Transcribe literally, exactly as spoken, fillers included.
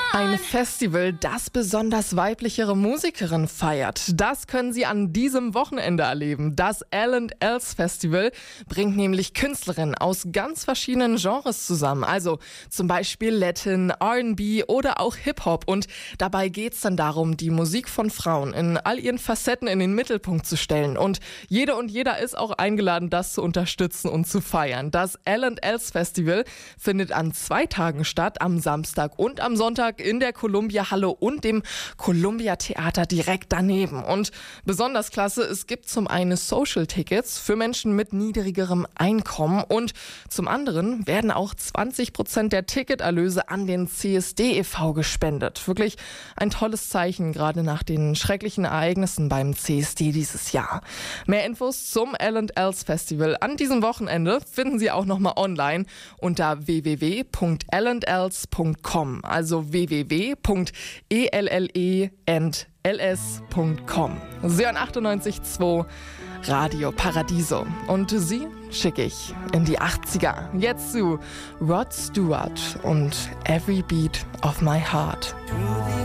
Ein Festival, das besonders weiblichere Musikerinnen feiert. Das können Sie an diesem Wochenende erleben. Das L and L's Festival bringt nämlich Künstlerinnen aus ganz verschiedenen Genres zusammen. Also zum Beispiel Latin, R and B oder auch Hip-Hop. Und dabei geht's dann darum, die Musik von Frauen in all ihren Facetten in den Mittelpunkt zu stellen. Und jede und jeder ist auch eingeladen, das zu unterstützen und zu feiern. Das L and L's Festival findet an zwei Tagen statt, am Samstag und am Sonntag in der Columbia Halle und dem Columbia Theater direkt daneben. Und besonders klasse, es gibt zum einen Social Tickets für Menschen mit niedrigerem Einkommen und zum anderen werden auch zwanzig Prozent der Ticketerlöse an den C S D e V gespendet. Wirklich ein tolles Zeichen, gerade nach den schrecklichen Ereignissen beim C S D dieses Jahr. Mehr Infos zum L and L's Festival an diesem Wochenende finden Sie auch nochmal online unter w w w punkt l and l's punkt com, also w w w punkt e l l e and l s punkt com. Sie hören achtundneunzig Komma zwei Radio Paradiso. Und Sie schicke ich in die achtziger. Jetzt zu Rod Stewart und Every Beat of My Heart.